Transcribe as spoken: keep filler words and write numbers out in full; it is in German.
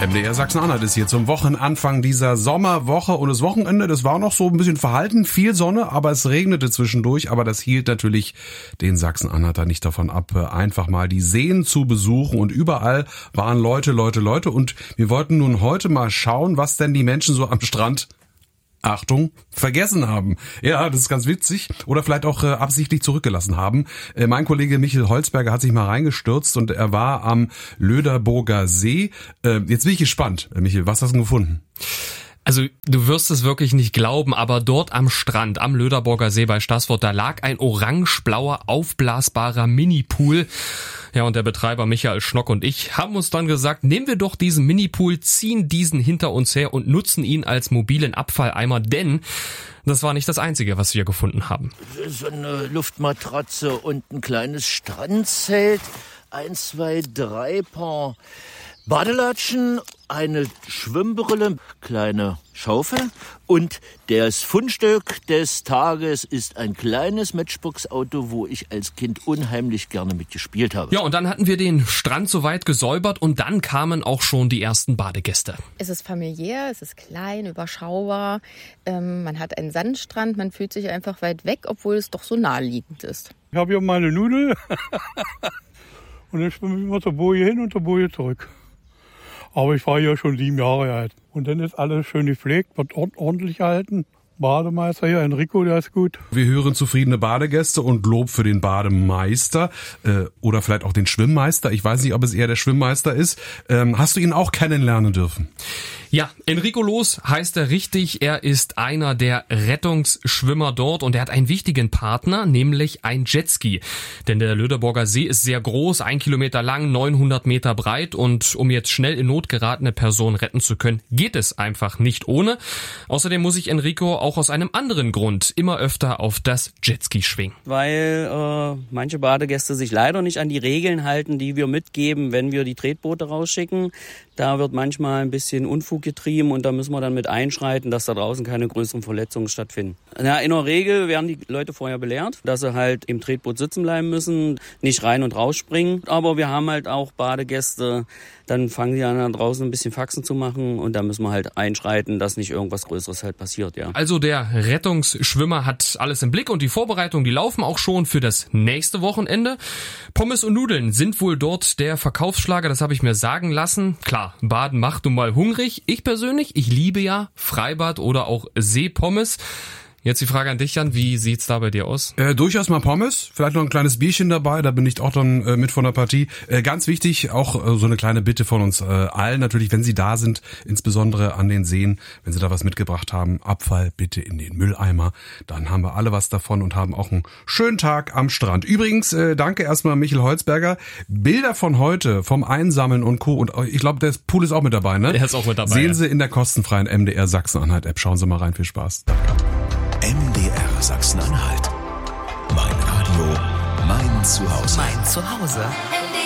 M D R Sachsen-Anhalt ist hier zum Wochenanfang dieser Sommerwoche und das Wochenende, das war noch so ein bisschen verhalten, viel Sonne, aber es regnete zwischendurch, aber das hielt natürlich den Sachsen-Anhalter nicht davon ab, einfach mal die Seen zu besuchen und überall waren Leute, Leute, Leute und wir wollten nun heute mal schauen, was denn die Menschen so am Strand Achtung, vergessen haben. Ja, das ist ganz witzig. Oder vielleicht auch äh, absichtlich zurückgelassen haben. Äh, mein Kollege Michael Holzberger hat sich mal reingestürzt und er war am Löderburger See. Äh, jetzt bin ich gespannt. Äh, Michael, was hast du gefunden? Also du wirst es wirklich nicht glauben, aber dort am Strand, am Löderburger See bei Staßfurt, da lag ein orange-blauer, aufblasbarer Minipool. Ja, und der Betreiber Michael Schnock und ich haben uns dann gesagt, nehmen wir doch diesen Minipool, ziehen diesen hinter uns her und nutzen ihn als mobilen Abfalleimer, denn das war nicht das Einzige, was wir gefunden haben. So eine Luftmatratze und ein kleines Strandzelt, ein, zwei, drei Paar Badelatschen, eine Schwimmbrille, kleine Schaufel und das Fundstück des Tages ist ein kleines Matchbox-Auto, wo ich als Kind unheimlich gerne mitgespielt habe. Ja, und dann hatten wir den Strand soweit gesäubert und dann kamen auch schon die ersten Badegäste. Es ist familiär, es ist klein, überschaubar, ähm, man hat einen Sandstrand, man fühlt sich einfach weit weg, obwohl es doch so naheliegend ist. Ich habe hier meine Nudel und dann schwimme ich immer zur Boje hin und zur Boje zurück. Aber ich war ja schon sieben Jahre alt. Und dann ist alles schön gepflegt, wird ordentlich gehalten. Bademeister hier, Enrico, der ist gut. Wir hören zufriedene Badegäste und Lob für den Bademeister äh, oder vielleicht auch den Schwimmmeister. Ich weiß nicht, ob es eher der Schwimmmeister ist. Ähm, hast du ihn auch kennenlernen dürfen? Ja, Enrico Loos heißt er richtig. Er ist einer der Rettungsschwimmer dort und er hat einen wichtigen Partner, nämlich ein Jetski. Denn der Löderburger See ist sehr groß, ein Kilometer lang, neunhundert Meter breit und um jetzt schnell in Not geratene Personen retten zu können, geht es einfach nicht ohne. Außerdem muss ich Enrico auch aus einem anderen Grund immer öfter auf das Jetski schwingen. Weil äh, manche Badegäste sich leider nicht an die Regeln halten, die wir mitgeben, wenn wir die Tretboote rausschicken. Da wird manchmal ein bisschen Unfug getrieben und da müssen wir dann mit einschreiten, dass da draußen keine größeren Verletzungen stattfinden. Na, in der Regel werden die Leute vorher belehrt, dass sie halt im Tretboot sitzen bleiben müssen, nicht rein und rausspringen. Aber wir haben halt auch Badegäste, dann fangen die an, da draußen ein bisschen Faxen zu machen und da müssen wir halt einschreiten, dass nicht irgendwas Größeres halt passiert, ja. Also der Rettungsschwimmer hat alles im Blick und die Vorbereitungen, die laufen auch schon für das nächste Wochenende. Pommes und Nudeln sind wohl dort der Verkaufsschlager, das habe ich mir sagen lassen. Klar, Baden macht nun mal hungrig. Ich persönlich, ich liebe ja Freibad oder auch Seepommes. Jetzt die Frage an dich, Jan, wie sieht's da bei dir aus? Äh, durchaus mal Pommes, vielleicht noch ein kleines Bierchen dabei, da bin ich auch dann äh, mit von der Partie. Äh, ganz wichtig, auch äh, so eine kleine Bitte von uns äh, allen, natürlich, wenn Sie da sind, insbesondere an den Seen, wenn Sie da was mitgebracht haben, Abfall bitte in den Mülleimer, dann haben wir alle was davon und haben auch einen schönen Tag am Strand. Übrigens, äh, danke erstmal Michael Holzberger, Bilder von heute, vom Einsammeln und Co. Und ich glaube, der Pool ist auch mit dabei, ne? Der ist auch mit dabei. Sehen ja. Sie in der kostenfreien M D R Sachsen-Anhalt-App, schauen Sie mal rein, viel Spaß. Danke. M D R Sachsen-Anhalt. Mein Radio, mein Zuhause. Mein Zuhause.